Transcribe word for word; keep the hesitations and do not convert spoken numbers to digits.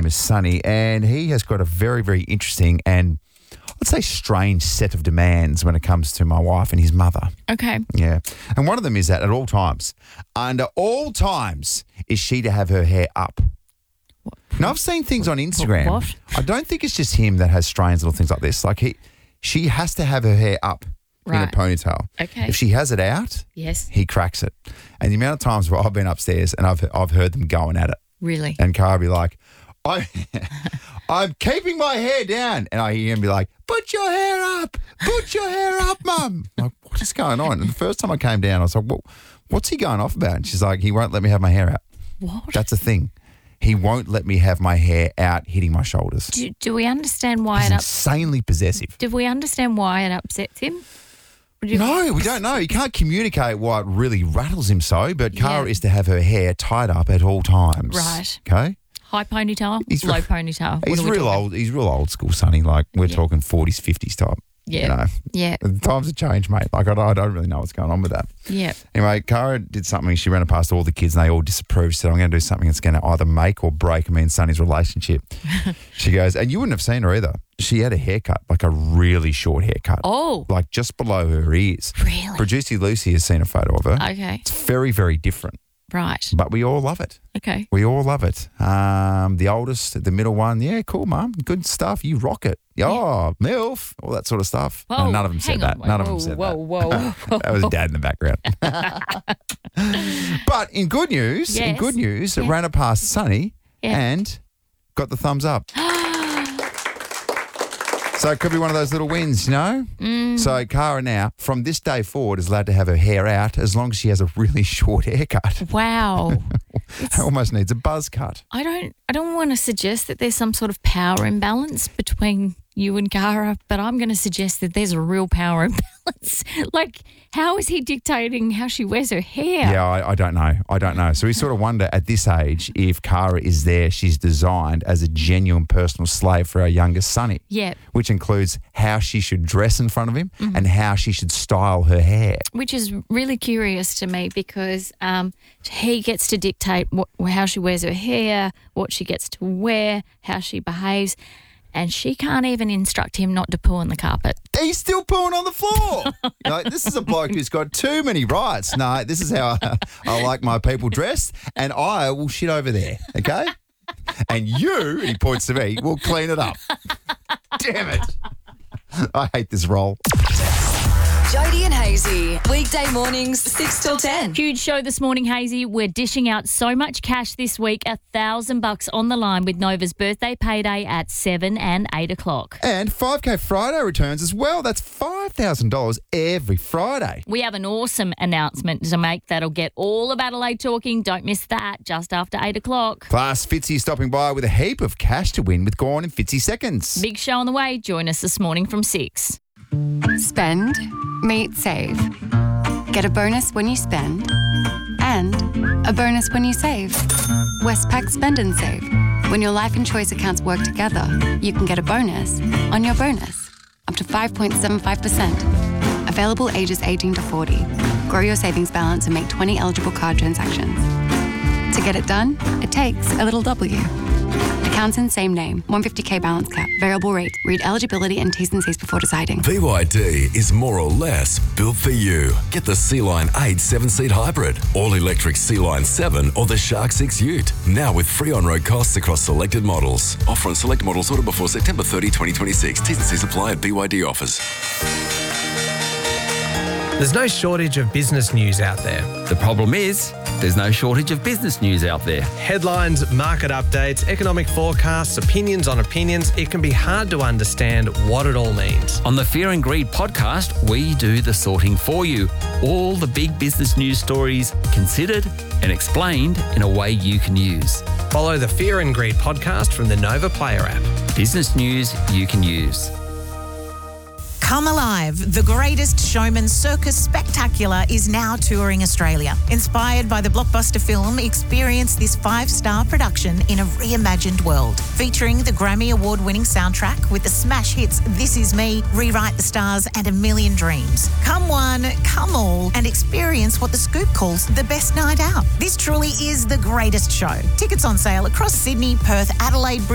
name is Sonny, and he has got a very, very interesting and I'd say strange set of demands when it comes to my wife and his mother. Okay. Yeah. And one of them is that at all times, under all times, is she to have her hair up. What? Now, I've seen things on Instagram. What? I don't think it's just him that has strange little things like this. Like he, she has to have her hair up in a Right. ponytail. Okay. If she has it out, Yes. he cracks it. And the amount of times where I've been upstairs and I've I've heard them going at it. Really? And Cara be like, I, I'm keeping my hair down. And I hear him be like, put your hair up. Put your hair up, Mum. I'm like, what is going on? And the first time I came down, I was like, well, what's he going off about? And she's like, he won't let me have my hair out. What? That's a thing. He won't let me have my hair out hitting my shoulders. Do, do we understand why He's it up, insanely possessive. do we understand why it upsets him? Would you- No, we don't know. He can't communicate why it really rattles him so, but Cara Yeah. is to have her hair tied up at all times. Right. Okay? High ponytail, He's low re- ponytail. What He's are we real talking? old. He's real old school, Sonny. Like, we're Yeah. talking forties, fifties type. Yeah. You know? Yeah. The times have changed, mate. Like, I don't, I don't really know what's going on with that. Yeah. Anyway, Cara did something. She ran it past all the kids and they all disapproved. She said, I'm going to do something that's going to either make or break me and Sonny's relationship. She goes, and you wouldn't have seen her either. She had a haircut, like a really short haircut. Oh, Like just below her ears. really? Producer Lucy has seen a photo of her. Okay. It's very, very different, Right. but we all love it. Okay. We all love it. Um, the oldest, the middle one, yeah, cool, Mum. Good stuff. You rock it. Oh, MILF, all that sort of stuff. Whoa, No, none of them said hang that. on. None whoa, of them said whoa, that. Whoa, whoa, whoa. That was Dad in the background. But in good news, in Yes. good news, it Yeah. ran it past Sonny Yeah. and got the thumbs up. So it could be one of those little wins, you know? Mm. So Cara now, from this day forward, is allowed to have her hair out as long as she has a really short haircut. Wow. It almost needs a buzz cut. I don't I don't want to suggest that there's some sort of power imbalance between you and Cara, but I'm going to suggest that there's a real power imbalance. Like, how is he dictating how she wears her hair? Yeah, I, I don't know. I don't know. So we sort of wonder at this age if Cara is there, she's designed as a genuine personal slave for our youngest Sonny. Yeah. Which includes how she should dress in front of him Mm-hmm. and how she should style her hair. Which is really curious to me because um, he gets to dictate what, how she wears her hair, what she gets to wear, how she behaves, and she can't even instruct him not to poo on the carpet. He's still pooing on the floor. Like, this is a bloke who's got too many rights. No, this is how I, I like my people dressed, and I will shit over there, okay? And you, he points to me, will clean it up. Damn it. I hate this role. Jody and Hazy, weekday mornings, six till ten. Huge show this morning, Hazy. We're dishing out so much cash this week, a thousand bucks on the line with Nova's birthday payday at seven and eight o'clock. And five K Friday returns as well. That's five thousand dollars every Friday. We have an awesome announcement to make that'll get all of Adelaide talking. Don't miss that just after eight o'clock. Plus, Fitzy stopping by with a heap of cash to win with Gorn in Fitzy seconds. Big show on the way. Join us this morning from six. Spend, meet, save. Get a bonus when you spend and a bonus when you save. Westpac Spend and Save. When your life and choice accounts work together, you can get a bonus on your bonus, up to five point seven five percent. Available ages eighteen to forty. Grow your savings balance and make twenty eligible card transactions. To get it done, it takes a little W. Accounts in same name, one hundred fifty K balance cap, variable rate. Read eligibility and T's and C's before deciding. B Y D is more or less built for you. Get the Sea-Line eight seven-seat hybrid, all-electric Sea-Line seven or the Shark six Ute. Now with free on-road costs across selected models. Offer on select models order before September thirtieth, twenty twenty-six. T's and C's apply at B Y D offers. There's no shortage of business news out there. The problem is, there's no shortage of business news out there. Headlines, market updates, economic forecasts, opinions on opinions. It can be hard to understand what it all means. On the Fear and Greed podcast, we do the sorting for you. All the big business news stories considered and explained in a way you can use. Follow the Fear and Greed podcast from the Nova Player app. Business news you can use. Come Alive, the greatest showman circus spectacular is now touring Australia. Inspired by the blockbuster film, experience this five-star production in a reimagined world. Featuring the Grammy Award-winning soundtrack with the smash hits This Is Me, Rewrite the Stars and A Million Dreams. Come one, come all, and experience what The Scoop calls the best night out. This truly is the greatest show. Tickets on sale across Sydney, Perth, Adelaide,